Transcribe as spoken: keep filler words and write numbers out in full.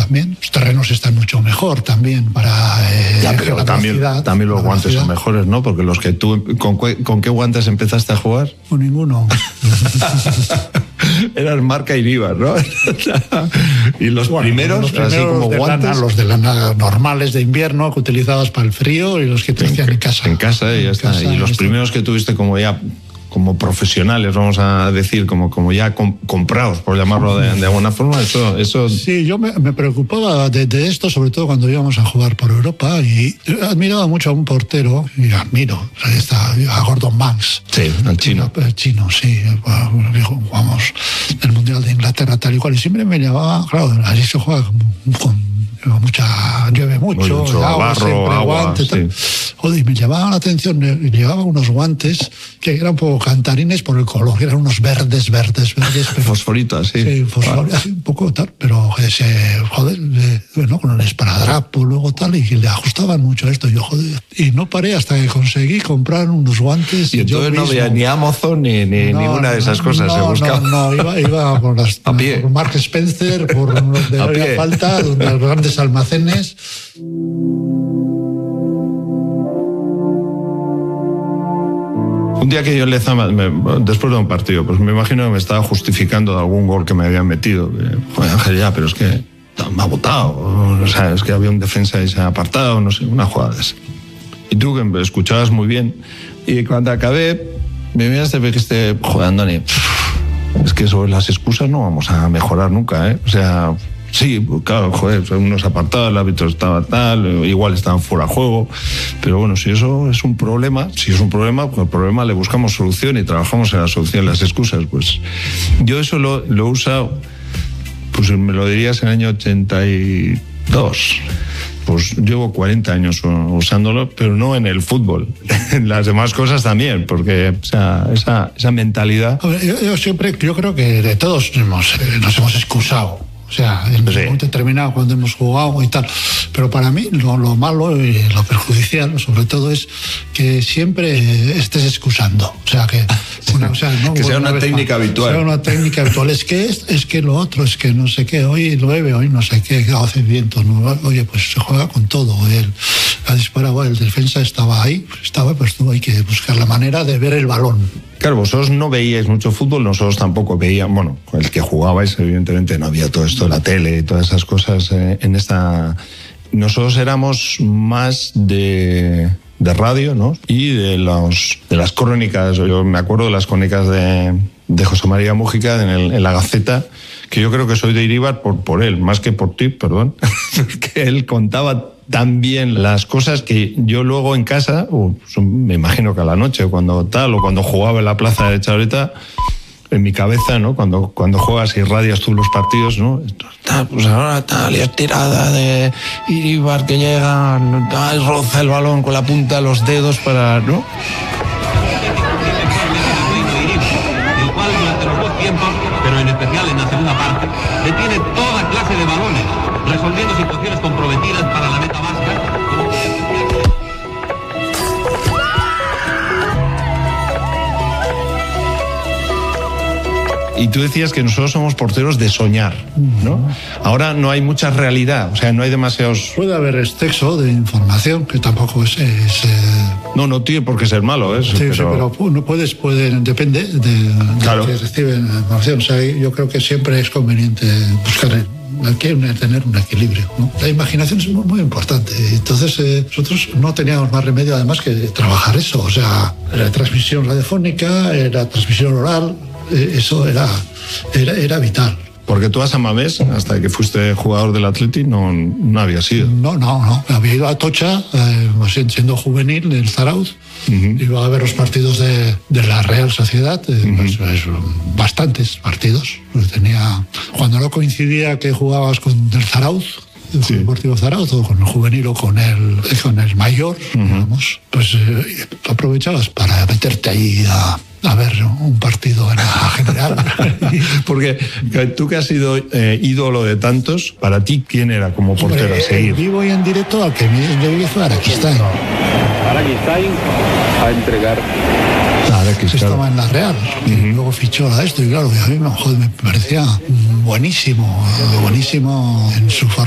también. Los terrenos están mucho mejor también para eh, ya, pero la también, también los guantes son mejores, ¿no? Porque los que tú... ¿Con, con qué guantes empezaste a jugar? Con ninguno. Eran marca Iribar, ¿no? Y los bueno, primeros, los primeros así como de guantes... Lana, los de lana normales de invierno que utilizabas para el frío y los que te hacían en casa. En casa y ya está. Casa, y los esto. primeros que tuviste como ya... como profesionales, vamos a decir, como, como ya com, comprados, por llamarlo de, de alguna forma, eso... eso... Sí, yo me, me preocupaba de, de esto, sobre todo cuando íbamos a jugar por Europa, y admiraba mucho a un portero, y admiro, está, a Gordon Banks. Sí, el chino. El chino, sí. Jugamos el Mundial de Inglaterra tal y cual, y siempre me llamaba, claro, allí se juega con... con mucha llueve mucho, mucho agua, barro, siempre, agua, guante, sí. tal. Joder, y me llamaba la atención, llevaba unos guantes que eran un poco cantarines por el color, eran unos verdes, verdes, verdes. Pero, fosforitas, sí. Sí, fosforitas, Claro. sí, un poco tal, pero ese, joder, eh, bueno, con el esparadrapo, luego tal, y le ajustaban mucho esto, y yo, joder, y no paré hasta que conseguí comprar unos guantes. Y entonces no había ni Amazon ni, ni no, ninguna de esas cosas, no, se buscaba. No, no, iba, iba por, las, a pie. por Mark Spencer, por donde a había pie. falta, donde los grandes almacenes. Un día que yo le zama, me, después de un partido, pues me imagino que me estaba justificando de algún gol que me habían metido. Joder, Ángel, ya, pero es que me ha botado. O sea, es que había un defensa y se ha apartado, no sé, una jugada de esa. Y tú que me escuchabas muy bien. Y cuando acabé, me miraste y me dijiste, joder, Andoni, es que sobre las excusas no vamos a mejorar nunca, ¿eh? O sea... Sí, claro, joder, unos apartados, el árbitro estaba tal, igual estaban fuera de juego, pero bueno, si eso es un problema, si es un problema, pues el problema le buscamos solución y trabajamos en la solución. Las excusas, pues yo eso lo, lo he usado, pues me lo dirías en el año ochenta y dos. Pues llevo cuarenta años usándolo, pero no en el fútbol, en las demás cosas también, porque o sea, esa, esa mentalidad... A ver, yo, yo siempre, yo creo que de todos hemos, eh, nos hemos excusado. O sea, en un sí. momento determinado cuando hemos jugado y tal. Pero para mí lo, lo malo y lo perjudicial, sobre todo, es que siempre estés excusando. O sea, que, una, o sea, ¿no? que sea una, una técnica más, habitual. Sea una técnica habitual. Es que es, es que lo otro, es que no sé qué, hoy llueve, hoy no sé qué, hace viento. ¿no? Oye, pues se juega con todo. El, ha disparado, el defensa estaba ahí, pues estaba, pues tú hay que buscar la manera de ver el balón. Claro, vosotros no veíais mucho fútbol, nosotros tampoco veíamos, bueno, el que jugabais, evidentemente no había todo esto de la tele y todas esas cosas eh, en esta... Nosotros éramos más de, de radio, ¿no? Y de, los, de las crónicas, yo me acuerdo de las crónicas de, de José María Mújica en, el, en la Gaceta, que yo creo que soy de Iribar por, por él, más que por ti, perdón, porque él contaba también las cosas que yo luego en casa, uh, me imagino que a la noche, cuando tal, o cuando jugaba en la plaza de Chabreta, en mi cabeza, ¿no? Cuando, cuando juegas y radias tú los partidos, ¿no? Tal, pues ahora tal, y es tirada de Iribar que llega, tal, roza el balón con la punta de los dedos para, ¿no? El cual durante los dos tiempos, pero en especial en la segunda parte, detiene toda clase de balones, resolviendo situaciones comprometidas para la meta vasca. Y tú decías que nosotros somos porteros de soñar, ¿no? Ahora no hay mucha realidad, o sea, no hay demasiados... Puede haber exceso de información, que tampoco es... es eh... No, no tiene por qué ser malo, ¿eh? Sí, pero... sí, pero no puedes, puede, depende de, de claro. que reciben la información. O sea, yo creo que siempre es conveniente buscar... Hay que tener un equilibrio, ¿no? La imaginación es muy, muy importante. Entonces, eh, nosotros no teníamos más remedio además que trabajar eso. O sea, la transmisión radiofónica, la transmisión oral, eh, eso era, era, era vital. Porque tú a San Mamés, hasta que fuiste jugador del Atleti, no, no habías ido. No, no, no. Había ido a Atocha, eh, siendo juvenil del Zarauz. Uh-huh. Iba a ver los partidos de, de la Real Sociedad, eh, uh-huh. pues, pues, bastantes partidos. Pues tenía, cuando no coincidía que jugabas con el Zarauz, el sí. Deportivo Zarauz, o con el juvenil o con el, con el mayor, uh-huh. digamos, pues eh, aprovechabas para meterte ahí a... a ver un partido en la general. Porque tú que has sido eh, ídolo de tantos, para ti, ¿quién era como portero Hombre, a seguir? Vivo y en directo al que me fue Araquistain. Araquistain a entregar. Araquistain estaba en la Real, uh-huh. y luego fichó a esto, y claro, a mí joder, me parecía buenísimo, buenísimo en su forma.